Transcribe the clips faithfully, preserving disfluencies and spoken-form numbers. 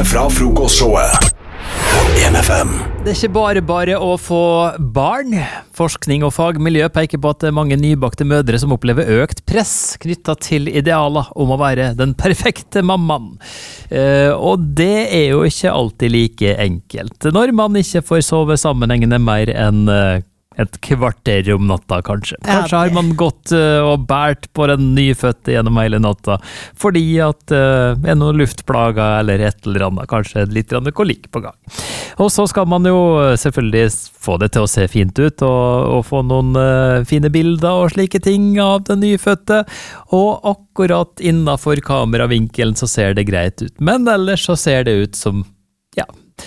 Direkte fra frokostshowet på en F M. Det er ikke bare bare å få barn. Forskning og fagmiljø peker på at det er mange nybakte mødre som opplever økt press knyttet til idealer om å være den perfekte mammaen. Eh, og det er jo ikke alltid like enkelt. Når man ikke får sove sammenhengende mer enn eh, et kvarter om natta, kanskje. Kanskje har man gått uh, og bært på den nyfødte gjennom hele natta, fordi at uh, er noen luftplager eller et eller annet, kanskje litt kolikk på gang. Og så skal man jo selvfølgelig få det til å se fint ut, og, og få noen uh, fine bilder og slike ting av den nyfødte, og akkurat innenfor kameravinkelen så ser det greit ut. Men ellers så ser det ut som, ja,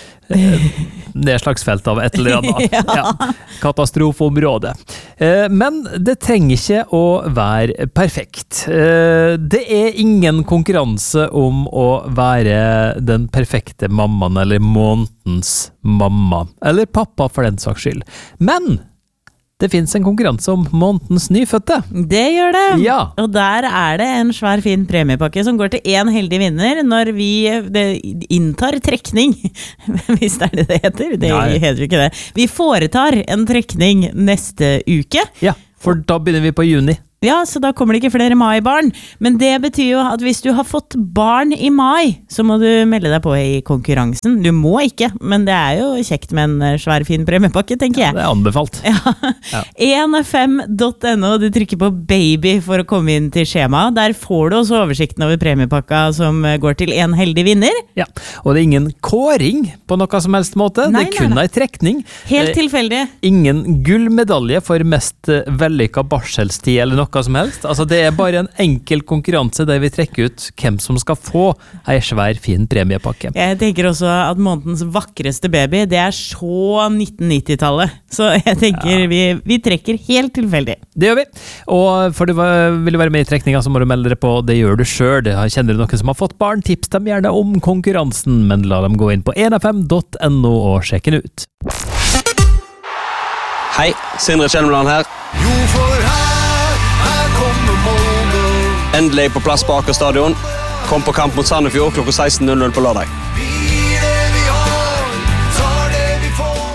nedslagsfelt av et eller annet. Ja. Ja. Katastrofeområde. Men det trenger ikke å være perfekt. Det er ingen konkurranse om å være den perfekte mammaen eller månedens mamma, eller pappa for den saks skyld. Men det finnes en konkurranse om månedens nyfødte. Det gjør det. Ja. Og der er det en svær fin premiepakke som går til en heldig vinner når vi det, inntar trekning. Hvis det er det det heter. Det Nei. heter jo ikke det. Vi foretar en trekning neste uke. Ja, for da begynner vi på juni. Ja, så da kommer det ikke flere mai-barn. Men det betyr jo at hvis du har fått barn i mai, så må du melde deg på i konkurransen. Du må ikke, men det er jo kjekt med en svær fin premiepakke, tenker jeg. Ja, det er anbefalt. Ja. Ja. en f m punktum n o, du trykker på baby for å komme inn til skjema. Der får du også oversikten over premiepakka som går til en heldig vinner. Ja, og det er ingen kåring på noe som helst måte. Nei, det er kun nei, nei. en trekning. Helt Eh, tilfeldig. Ingen gullmedalje for mest eh, vellykka barselstid eller noe som helst. Altså, det er bare en enkel konkurranse der vi trekker ut hvem som skal få en svær, fin premiepakke. Jeg tenker også at månedens vakreste baby, det er så nitten nitti-tallet. Så jeg tenker Ja. vi, vi trekker helt tilfeldig. Det gjør vi. Og for du va- vil være med i trekninga, så må du melde deg på. Det gjør du selv. Kjenner du noen som har fått barn? Tips dem gjerne om konkurransen, men la dem gå inn på en f m punktum n o og sjekke den ut. Hei, Sindre Kjelmeland her. Jo, for her, her kommer Molde. Endelig på plass på Aker stadion. Kom på kamp mot Sandefjord klokka seksten null null på lørdag. Vi det vi har, tar det vi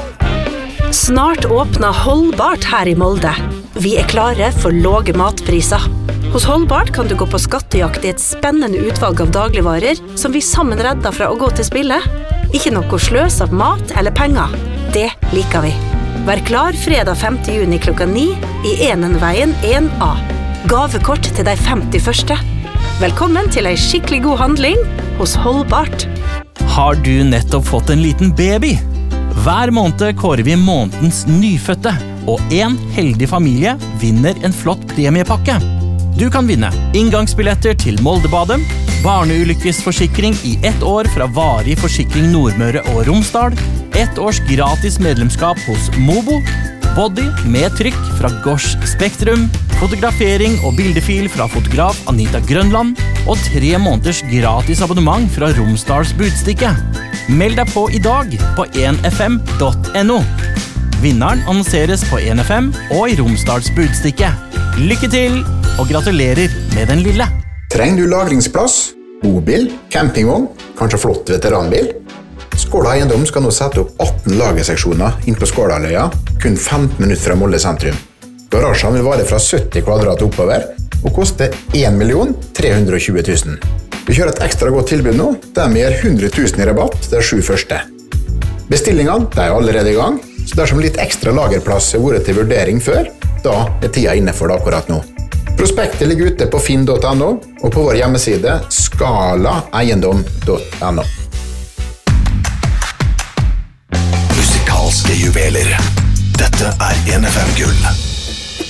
får. Snart åpner Holdbart her i Molde. Vi er klare for låge matpriser. Hos Holdbart kan du gå på skattejakt i et spennende utvalg av dagligvarer som vi sammen redder fra å gå til spille. Ikke noe sløs av mat eller penger. Det liker vi. Vær klar fredag femte juni klokka ni i Enenveien en A. Gavekort til de femti første. Velkommen til en skikkelig god handling hos Holdbart. Har du nettopp fått en liten baby? Hver måned kårer vi månedens nyfødte, og en heldig familie vinner en flott premiepakke. Du kan vinne inngangsbilletter til Moldebadet, barneulykkesforsikring i ett år fra Varig Forsikring Nordmøre og Romsdal, ett års gratis medlemskap hos Mobo, body med trykk fra Gosh Spektrum, fotografering og bildefil fra fotograf Anita Grønland, og tre måneders gratis abonnement fra Romsdals Budstikke. Meld deg på i dag på en f m punktum n o. Vinneren annonseres på en f m og i Romsdals Budstikke. Lykke til, og gratulerer med den lille. Trenger du lagringsplass, bobil, campingvogn, kanskje flott veteranbil? Skåla Eiendom skal nå sette opp atten lagerseksjoner inn på Skålaløya, kun femten minutter fra Molde sentrum. Garasjen vil vare fra sytti kvadrat oppover, og koste en million tre hundre og tjue tusen. Vi kjører et ekstra godt tilbud nå, der vi gir hundre tusen i rabatt de sju første. Bestillingene de er allerede i gang, så dersom litt ekstra lagerplass har vært til vurdering før, da er tida inne for det akkurat nå. Prospektet ligger ute på finn punktum n o og på vår hjemmeside skala eiendom punktum n o. Musikalske juveler. Dette er en F M-gull.